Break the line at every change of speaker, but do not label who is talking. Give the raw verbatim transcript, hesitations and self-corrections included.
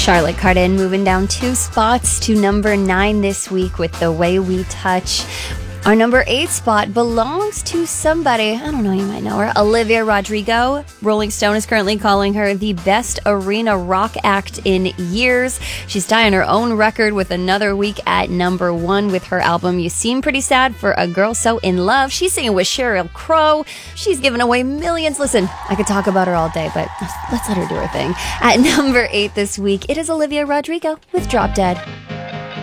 Charlotte Cardin moving down two spots to number nine this week with The Way We Touch. Our number eight spot belongs to somebody, I don't know, you might know her, Olivia Rodrigo. Rolling Stone is currently calling her the best arena rock act in years. She's tying her own record with another week at number one with her album You Seem Pretty Sad for a Girl So In Love. She's singing with Sheryl Crow. She's giving away millions. Listen, I could talk about her all day, but let's let her do her thing. At number eight this week, it is Olivia Rodrigo with Drop Dead.